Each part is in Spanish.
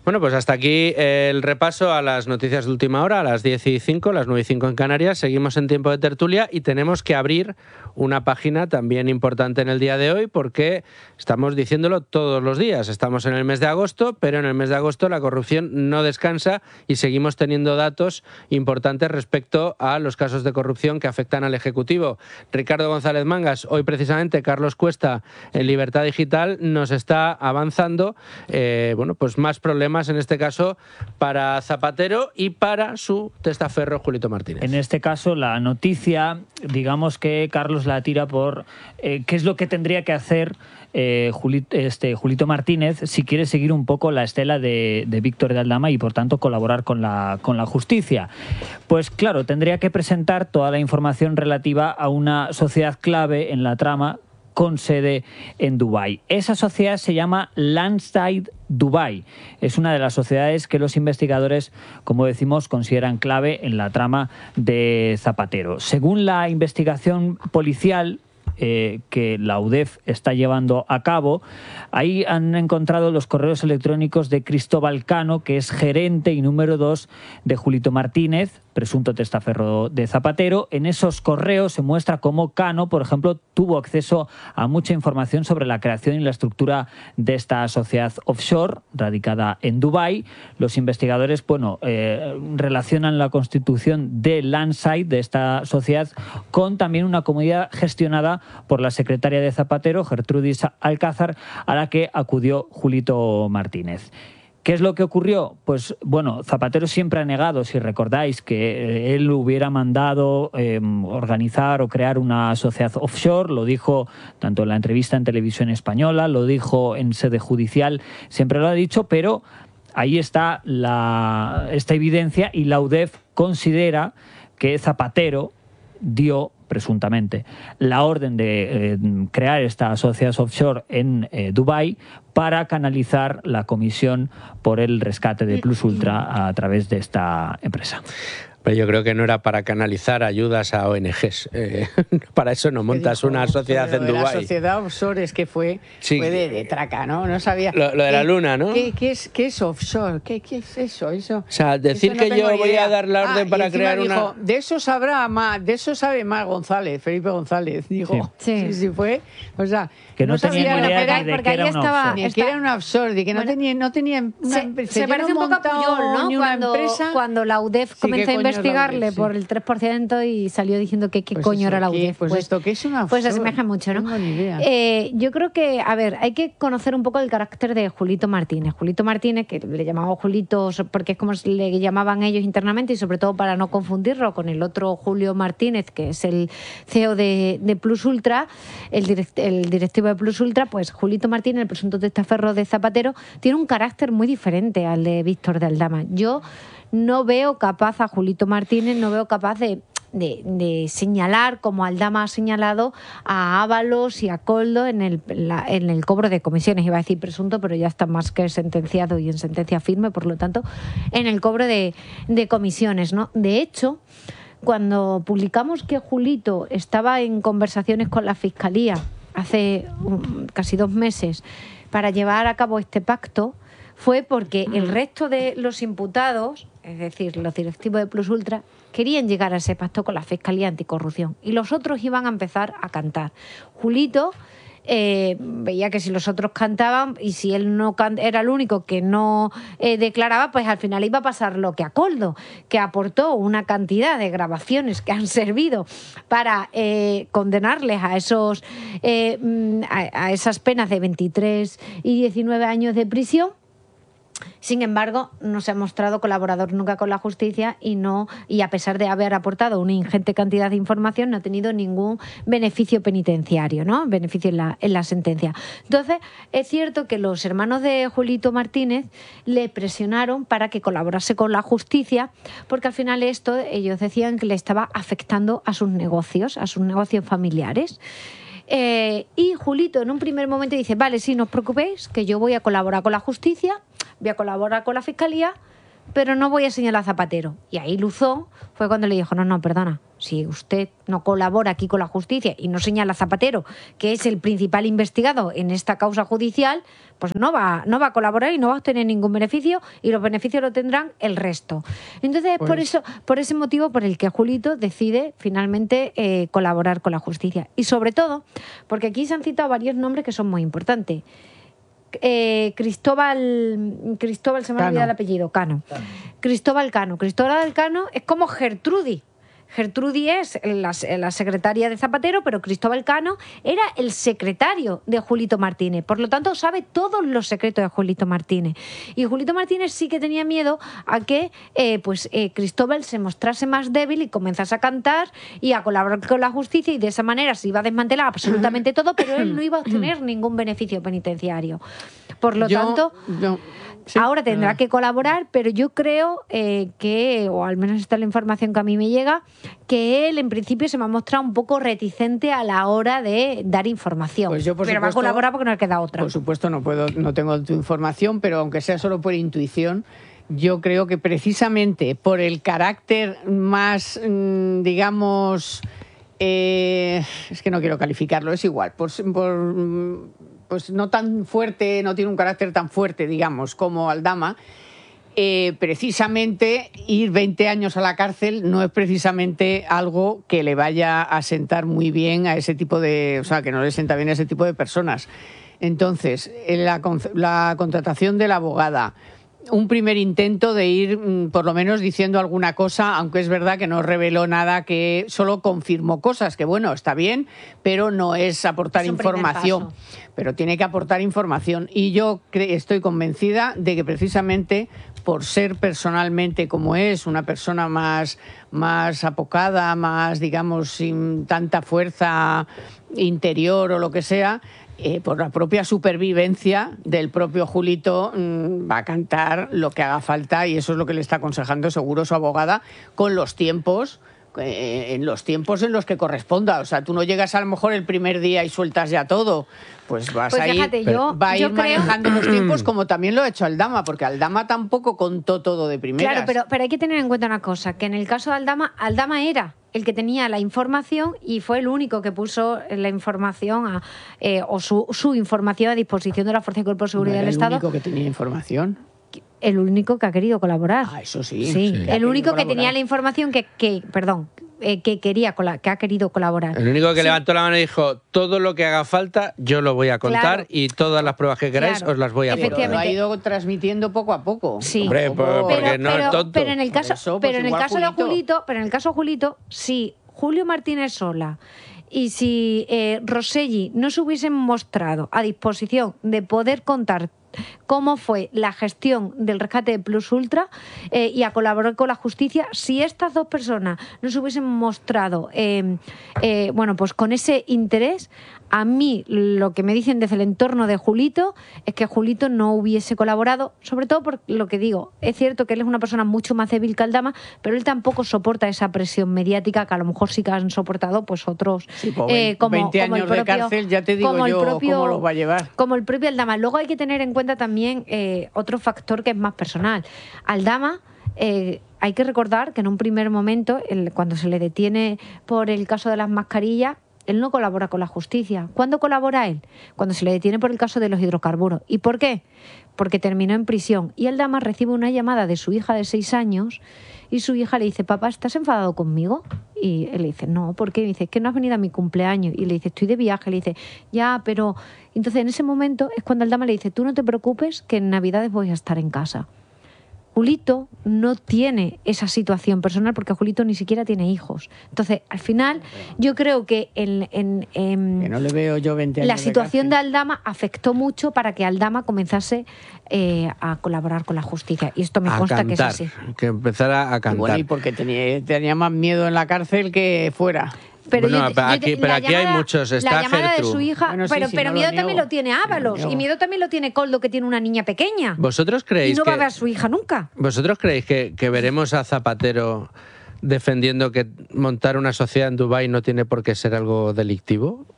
Bueno, pues hasta aquí el repaso a las noticias de última hora, a las 10:05, las 9:05 en Canarias. Seguimos en tiempo de tertulia y tenemos que abrir una página también importante en el día de hoy porque estamos diciéndolo todos los días. Estamos en el mes de agosto, pero en el mes de agosto la corrupción no descansa y seguimos teniendo datos importantes respecto a los casos de corrupción que afectan al Ejecutivo. Ricardo González Mangas, hoy precisamente Carlos Cuesta en Libertad Digital nos está avanzando pues más problemas en este caso para Zapatero y para su testaferro Julito Martínez. En este caso la noticia, digamos que Carlos la tira por qué es lo que tendría que hacer Julito Martínez si quiere seguir un poco la estela de Víctor de Aldama y por tanto colaborar con la justicia. Pues claro, tendría que presentar toda la información relativa a una sociedad clave en la trama con sede en Dubái. Esa sociedad se llama Landside Dubai. Es una de las sociedades que los investigadores, como decimos, consideran clave en la trama de Zapatero. Según la investigación policial que la UDEF está llevando a cabo, ahí han encontrado los correos electrónicos de Cristóbal Cano, que es gerente y número 2 de Julito Martínez, presunto testaferro de Zapatero. En esos correos se muestra cómo Cano, por ejemplo, tuvo acceso a mucha información sobre la creación y la estructura de esta sociedad offshore radicada en Dubái. Los investigadores, relacionan la constitución de Landside, de esta sociedad, con también una comunidad gestionada por la secretaria de Zapatero, Gertrudis Alcázar, a la que acudió Julito Martínez. ¿Qué es lo que ocurrió? Pues bueno, Zapatero siempre ha negado, si recordáis, que él hubiera mandado organizar o crear una sociedad offshore. Lo dijo tanto en la entrevista en Televisión Española, lo dijo en sede judicial, siempre lo ha dicho, pero ahí está esta evidencia y la UDEF considera que Zapatero dio presuntamente la orden de crear esta sociedad offshore en Dubái para canalizar la comisión por el rescate de Plus Ultra a través de esta empresa. Pero yo creo que no era para canalizar ayudas a ONGs. Para eso no montas una sociedad en Dubái. La sociedad offshore es que fue de traca, ¿no? No sabía. Lo de la luna, ¿no? ¿Qué es offshore? ¿Qué es eso? O sea, decir que yo voy a dar la orden para crear una... De eso sabe más González, Felipe González, dijo. Sí. Sí, fue. O sea, que no tenía ni idea de que era una offshore. Que era una offshore, de que no tenía una empresa. Se parece un poco a Puyol, ¿no? Cuando la UDEF comenzó a investigarle por el 3% y salió diciendo que qué coño era la UDEF. Pues esto que es una offshore. Pues se asemeja mucho, ¿no? No tengo ni idea. Yo creo que, hay que conocer un poco el carácter de Julito Martínez. Julito Martínez, que le llamamos Julito porque es como le llamaban ellos internamente y sobre todo para no confundirlo con el otro Julio Martínez, que es el CEO de Plus Ultra, el directivo de Plus Ultra. Pues Julito Martínez, el presunto testaferro de Zapatero, tiene un carácter muy diferente al de Víctor de Aldama. Yo no veo capaz a Julito Martínez, no veo capaz de señalar, como Aldama ha señalado, a Ábalos y a Koldo en el cobro de comisiones. Iba a decir presunto, pero ya está más que sentenciado y en sentencia firme, por lo tanto, en el cobro de comisiones, ¿no? De hecho, cuando publicamos que Julito estaba en conversaciones con la Fiscalía hace casi 2 meses para llevar a cabo este pacto, fue porque el resto de los imputados, es decir, los directivos de Plus Ultra, querían llegar a ese pacto con la Fiscalía Anticorrupción y los otros iban a empezar a cantar. Julito veía que si los otros cantaban y si él no era el único que no declaraba, pues al final iba a pasar lo que a Koldo, que aportó una cantidad de grabaciones que han servido para condenarles a esas penas de 23 y 19 años de prisión. Sin embargo, no se ha mostrado colaborador nunca con la justicia y a pesar de haber aportado una ingente cantidad de información, no ha tenido ningún beneficio penitenciario, ¿no? Beneficio en la sentencia. Entonces, es cierto que los hermanos de Julito Martínez le presionaron para que colaborase con la justicia, porque al final ellos decían que le estaba afectando a sus negocios familiares. Y Julito en un primer momento dice, vale, sí, no os preocupéis, que yo voy a colaborar con la justicia, voy a colaborar con la Fiscalía, pero no voy a señalar a Zapatero. Y ahí Luzón fue cuando le dijo, no, perdona, si usted no colabora aquí con la justicia y no señala a Zapatero, que es el principal investigado en esta causa judicial, pues no va a colaborar y no va a obtener ningún beneficio, y los beneficios lo tendrán el resto. Entonces, por ese motivo por el que Julito decide finalmente colaborar con la justicia. Y sobre todo, porque aquí se han citado varios nombres que son muy importantes. Cristóbal, se me ha olvidado el apellido, Cano. Cristóbal Cano es como Gertrudis. Gertrudis es la secretaria de Zapatero, pero Cristóbal Cano era el secretario de Julito Martínez. Por lo tanto, sabe todos los secretos de Julito Martínez. Y Julito Martínez sí que tenía miedo a que Cristóbal se mostrase más débil y comenzase a cantar y a colaborar con la justicia, y de esa manera se iba a desmantelar absolutamente todo, pero él no iba a obtener ningún beneficio penitenciario. Por lo tanto... Sí. Ahora tendrá que colaborar, pero yo creo que, o al menos esta es la información que a mí me llega, que él en principio se me ha mostrado un poco reticente a la hora de dar información. Pues yo, por pero supuesto, va a colaborar porque no le queda otra. Por supuesto no tengo tu información, pero aunque sea solo por intuición, yo creo que precisamente por el carácter más, digamos, es que no quiero calificarlo, es igual, pues no tan fuerte, no tiene un carácter tan fuerte, digamos, como Aldama, precisamente ir 20 años a la cárcel no es precisamente algo que le vaya a sentar muy bien a ese tipo de... O sea, que no le sienta bien a ese tipo de personas. Entonces, la contratación de la abogada, un primer intento de ir por lo menos diciendo alguna cosa, aunque es verdad que no reveló nada, que solo confirmó cosas, que bueno, está bien, pero no es aportar información. Pero tiene que aportar información. Y yo estoy convencida de que precisamente por ser personalmente como es, una persona más apocada, más, digamos, sin tanta fuerza interior o lo que sea, por la propia supervivencia del propio Julito, va a cantar lo que haga falta, y eso es lo que le está aconsejando seguro su abogada, con los tiempos, en los tiempos en los que corresponda. O sea, tú no llegas a lo mejor el primer día y sueltas ya todo, pues vas a ir, va a ir manejando los tiempos, como también lo ha hecho Aldama, porque Aldama tampoco contó todo de primeras. Claro, pero hay que tener en cuenta una cosa, que en el caso de Aldama era el que tenía la información y fue el único que puso la información o su información a disposición de la Fuerza y Cuerpo de Seguridad del Estado. ¿El único que tenía información? El único que ha querido colaborar. Ah, eso sí. Sí, el único que tenía la información que ha querido colaborar. El único que levantó la mano y dijo, todo lo que haga falta yo lo voy a contar, claro, y todas las pruebas que queráis os las voy a aportar. Lo ha ido transmitiendo poco a poco. Sí. Hombre, porque no es tonto. Pero en el caso, de Julito, si Julio Martínez Sola y si Rosselli no se hubiesen mostrado a disposición de poder contar cómo fue la gestión del rescate de Plus Ultra y a colaborar con la justicia, si estas dos personas no se hubiesen mostrado pues con ese interés, a mí lo que me dicen desde el entorno de Julito es que Julito no hubiese colaborado, sobre todo por lo que digo. Es cierto que él es una persona mucho más débil que Aldama, pero él tampoco soporta esa presión mediática que a lo mejor sí que han soportado pues otros, sí, como 20 años de cárcel, ya te digo yo cómo los va a llevar. Como el propio Aldama. Luego hay que tener en cuenta también otro factor que es más personal. Aldama, hay que recordar que en un primer momento, cuando se le detiene por el caso de las mascarillas, él no colabora con la justicia. ¿Cuándo colabora él? Cuando se le detiene por el caso de los hidrocarburos. ¿Y por qué? Porque terminó en prisión. Y Aldama recibe una llamada de su hija de 6 años y su hija le dice, papá, ¿estás enfadado conmigo? Y él le dice, no, ¿por qué? Y dice, es que no has venido a mi cumpleaños. Y le dice, estoy de viaje. Le dice, ya, pero... Entonces en ese momento es cuando Aldama le dice, tú no te preocupes, que en Navidades voy a estar en casa. Julito no tiene esa situación personal porque Julito ni siquiera tiene hijos. Entonces, al final, yo creo que que no le veo yo 20 años la situación de Aldama afectó mucho para que Aldama comenzase a colaborar con la justicia. Y esto me consta que es así. Que empezara a cantar. Y bueno, y porque tenía más miedo en la cárcel que fuera. Pero aquí hay muchos. Está la llamada Gertrude. de su hija, bueno, pero miedo también lo tiene Ábalos, y miedo también lo tiene Coldo, que tiene una niña pequeña. ¿Vosotros creéis y no va a ver a su hija nunca? ¿Vosotros creéis que veremos a Zapatero defendiendo que montar una sociedad en Dubái no tiene por qué ser algo delictivo?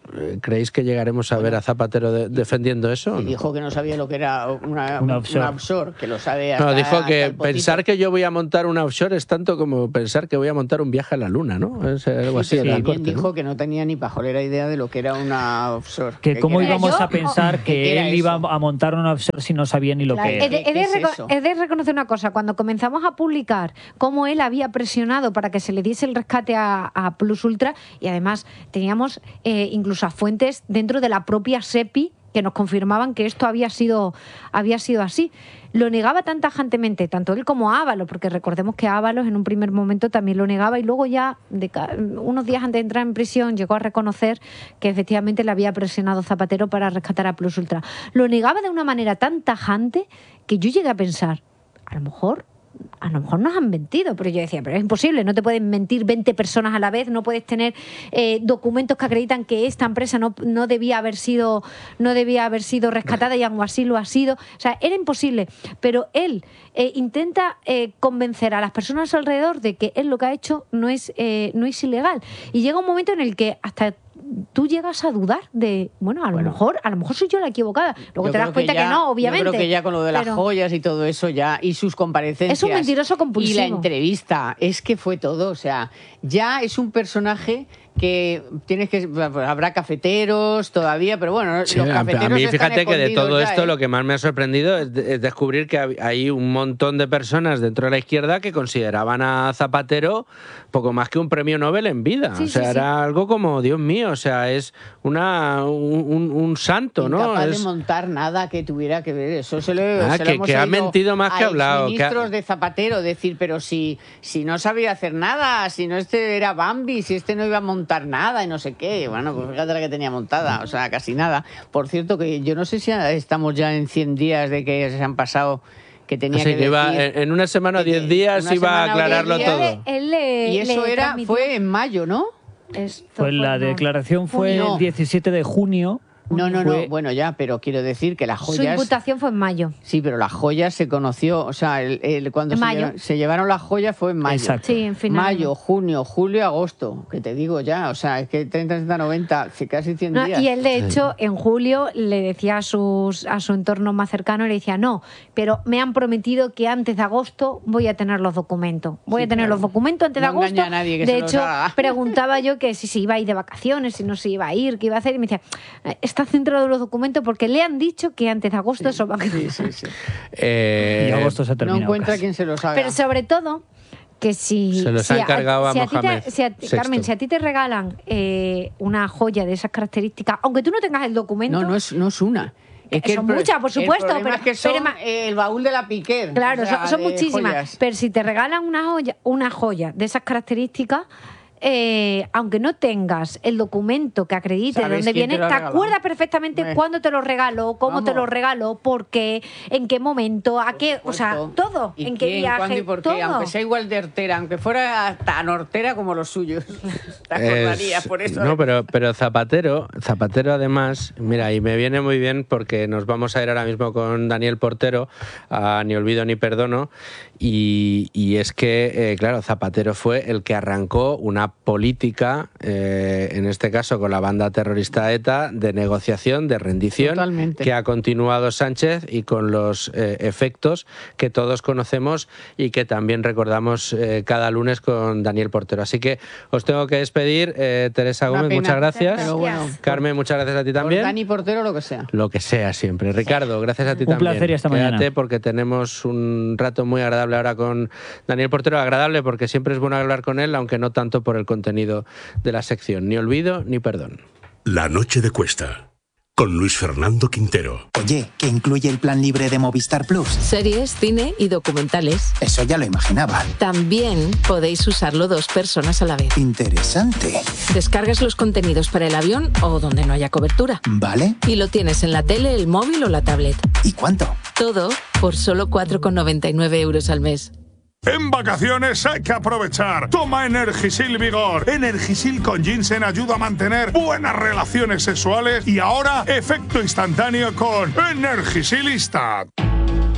¿Creéis que llegaremos a ver a Zapatero defendiendo eso? Y dijo que no sabía lo que era una offshore, que lo sabe hasta, no, dijo que hasta pensar que yo voy a montar una offshore es tanto como pensar que voy a montar un viaje a la luna, ¿no? Es algo así. También dijo que no tenía ni pajolera idea de lo que era una offshore. Que cómo íbamos a pensar que él iba eso? a montar una offshore si no sabía ni lo que era. He de reconocer una cosa, cuando comenzamos a publicar cómo él había presionado para que se le diese el rescate a Plus Ultra, y además teníamos incluso a fuentes dentro de la propia SEPI que nos confirmaban que esto había sido así. Lo negaba tan tajantemente, tanto él como Ábalos, porque recordemos que Ábalos en un primer momento también lo negaba y luego ya, unos días antes de entrar en prisión, llegó a reconocer que efectivamente le había presionado Zapatero para rescatar a Plus Ultra. Lo negaba de una manera tan tajante que yo llegué a pensar, a lo mejor nos han mentido, pero yo decía, pero es imposible, no te pueden mentir 20 personas a la vez, no puedes tener documentos que acreditan que esta empresa no debía haber sido rescatada y aún así lo ha sido. O sea, era imposible, pero él intenta convencer a las personas alrededor de que él lo que ha hecho no es ilegal, y llega un momento en el que hasta tú llegas a dudar de, a lo mejor soy yo la equivocada. Luego te das cuenta que no, obviamente. Yo creo que ya con lo de las joyas y todo eso ya, y sus comparecencias. Es un mentiroso compulsivo. Y la entrevista, es que fue todo, o sea, ya es un personaje que habrá cafeteros todavía, pero bueno, sí, los cafeteros a mí fíjate que de todo ya, esto lo que más me ha sorprendido es descubrir que hay un montón de personas dentro de la izquierda que consideraban a Zapatero poco más que un premio Nobel en vida. Era algo como, Dios mío, o sea, es un santo, ¿no? Incapaz de montar nada que tuviera que ver. Eso se lo hemos que ha mentido más que ha hablado. Ministros de Zapatero, decir, pero si no sabía hacer nada, si no era Bambi, si no iba a montar nada y no sé qué. Bueno, pues fíjate la que tenía montada, o sea, casi nada. Por cierto, que yo no sé si estamos ya en 100 días de que se han pasado, que tenía que decir, en una semana o 10 días iba a aclararlo todo. Y eso fue en mayo, ¿no? Pues la declaración fue el 17 de junio. No, bueno, ya, pero quiero decir que las joyas... Su imputación fue en mayo. Sí, pero las joyas se conoció, o sea, cuando se llevaron las joyas fue en mayo. Exacto. Sí, en final. Mayo, junio, julio, agosto, que te digo ya, o sea, es que 30, 90, casi 100 días. Y él, de hecho, en julio le decía a su entorno más cercano, le decía, no, pero me han prometido que antes de agosto voy a tener los documentos. Voy a tener los documentos antes de agosto. Engaña a nadie que de hecho, preguntaba yo que si se iba a ir de vacaciones, si no se iba a ir, qué iba a hacer, y me decía, está centrado en los documentos porque le han dicho que antes de agosto eso va a quedar. Sí. Y agosto se terminó. No encuentra casi. quien se los haga. Pero sobre todo que si... Se los ha encargado a Mohamed Carmen, si a ti te regalan una joya de esas características, aunque tú no tengas el documento... No es una. Es que son muchas, por supuesto, pero es que son el baúl de la Piquer. Claro, o sea, son muchísimas. Joyas. Pero si te regalan una joya de esas características, aunque no tengas el documento que acredite de dónde viene, te acuerdas perfectamente cuándo te lo regaló, cómo te lo regaló, por qué, en qué momento, a qué, o sea, todo, ¿Y en qué quién, viaje, cuándo y por qué? todo. Aunque sea igual de hortera, aunque fuera tan hortera como los suyos. Te acordarías por eso. No, pero Zapatero además, mira, y me viene muy bien porque nos vamos a ir ahora mismo con Daniel Portero a Ni Olvido ni Perdono, y es que, claro, Zapatero fue el que arrancó una política, en este caso con la banda terrorista ETA, de negociación, de rendición, totalmente, que ha continuado Sánchez y con los efectos que todos conocemos y que también recordamos cada lunes con Daniel Portero. Así que os tengo que despedir. Teresa Gómez, muchas gracias. Pero bueno, Carmen, muchas gracias a ti también. Dani Portero, lo que sea. Lo que sea siempre. Ricardo, gracias a ti también. Un placer y hasta mañana. Quédate porque tenemos un rato muy agradable ahora con Daniel Portero. Agradable porque siempre es bueno hablar con él, aunque no tanto por el contenido de la sección. Ni olvido ni perdón. La noche de Cuesta, con Luis Fernando Quintero. Oye, ¿qué incluye el plan libre de Movistar Plus? Series, cine y documentales. Eso ya lo imaginaba. También podéis usarlo 2 personas a la vez. Interesante. Descargas los contenidos para el avión o donde no haya cobertura. Vale. Y lo tienes en la tele, el móvil o la tablet. ¿Y cuánto? Todo por solo 4,99 € al mes. En vacaciones hay que aprovechar. Toma Energisil Vigor. Energisil con ginseng ayuda a mantener buenas relaciones sexuales y ahora efecto instantáneo con Energisil Instant.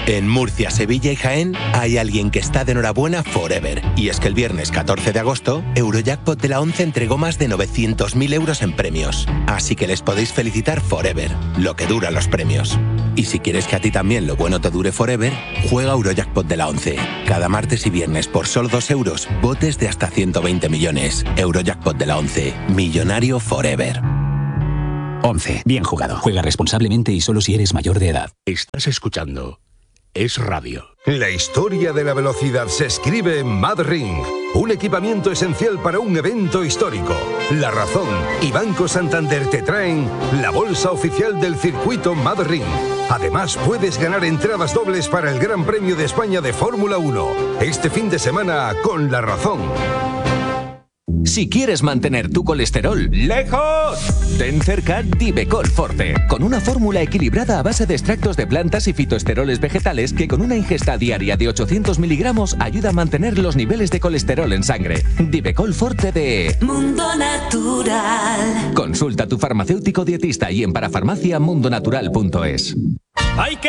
En Murcia, Sevilla y Jaén hay alguien que está de enhorabuena forever. Y es que el viernes 14 de agosto, Eurojackpot de la 11 entregó más de 900.000 euros en premios. Así que les podéis felicitar forever, lo que dura los premios. Y si quieres que a ti también lo bueno te dure forever, juega Eurojackpot de la 11. Cada martes y viernes por solo 2 euros, botes de hasta 120 millones. Eurojackpot de la 11. Millonario forever. 11. Bien jugado. Juega responsablemente y solo si eres mayor de edad. Estás escuchando Es Radio. La historia de la velocidad se escribe en MadRing, un equipamiento esencial para un evento histórico. La Razón y Banco Santander te traen la bolsa oficial del circuito MadRing. Además, puedes ganar entradas dobles para el Gran Premio de España de Fórmula 1, este fin de semana con La Razón. Si quieres mantener tu colesterol lejos, ten cerca Divecol Forte, con una fórmula equilibrada a base de extractos de plantas y fitoesteroles vegetales que con una ingesta diaria de 800 miligramos ayuda a mantener los niveles de colesterol en sangre. Divecol Forte de Mundo Natural. Consulta a tu farmacéutico dietista y en parafarmacia mundonatural.es. ¡Hay que